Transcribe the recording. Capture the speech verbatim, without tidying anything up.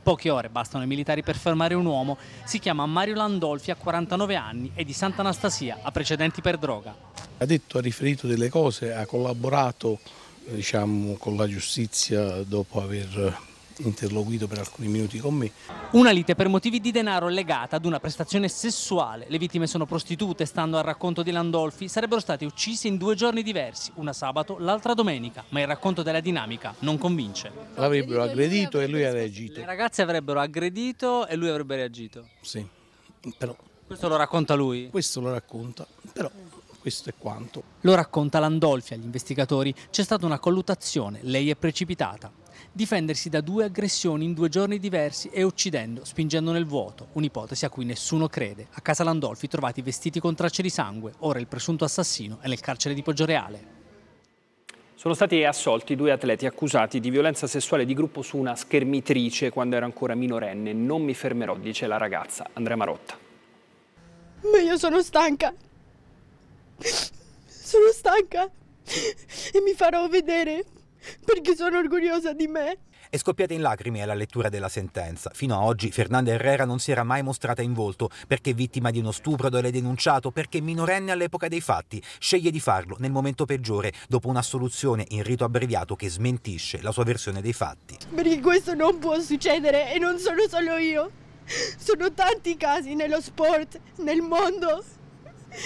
Poche ore bastano ai militari per fermare un uomo. Si chiama Mario Landolfi, ha quarantanove anni, è di Sant'Anastasia, ha precedenti per droga. Ha detto, ha riferito delle cose, ha collaborato diciamo, con la giustizia dopo aver interloquito per alcuni minuti con me. Una lite per motivi di denaro legata ad una prestazione sessuale. Le vittime sono prostitute, stando al racconto di Landolfi, sarebbero state uccise in due giorni diversi, una sabato, l'altra domenica, ma il racconto della dinamica non convince. L'avrebbero aggredito e lui ha reagito. Le ragazze avrebbero aggredito e lui avrebbe reagito? Sì, però... Questo lo racconta lui? Questo lo racconta, però questo è quanto. Lo racconta Landolfi agli investigatori. C'è stata una colluttazione, lei è precipitata. Difendersi da due aggressioni in due giorni diversi e uccidendo, spingendo nel vuoto, un'ipotesi a cui nessuno crede. A casa Landolfi trovati vestiti con tracce di sangue, ora il presunto assassino è nel carcere di Poggioreale. Sono stati assolti due atleti accusati di violenza sessuale di gruppo su una schermitrice quando era ancora minorenne. Non mi fermerò, dice la ragazza. Andrea Marotta. Ma io sono stanca. Sono stanca e mi farò vedere perché sono orgogliosa di me. È scoppiata in lacrime alla lettura della sentenza. Fino a oggi Fernanda Herrera non si era mai mostrata in volto perché vittima di uno stupro dove l'è denunciato, perché minorenne all'epoca dei fatti. Sceglie di farlo nel momento peggiore, dopo un'assoluzione in rito abbreviato che smentisce la sua versione dei fatti. Perché questo non può succedere e non sono solo io. Sono tanti casi nello sport, nel mondo.